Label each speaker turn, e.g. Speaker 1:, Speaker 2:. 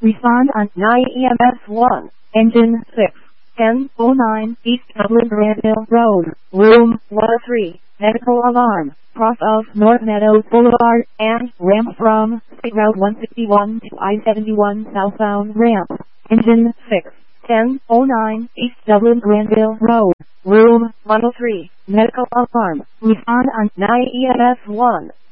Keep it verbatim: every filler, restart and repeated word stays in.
Speaker 1: Respond on nine E M S one. Engine six. ten oh nine East Dublin Granville Road, Room one oh three. Medical alarm. Cross of North Meadows Boulevard and ramp from State Route one sixty-one to I seventy-one southbound ramp. Engine six. ten oh nine East Dublin Granville Road, Room one oh three. Medical alarm. Respond on nine E M S one.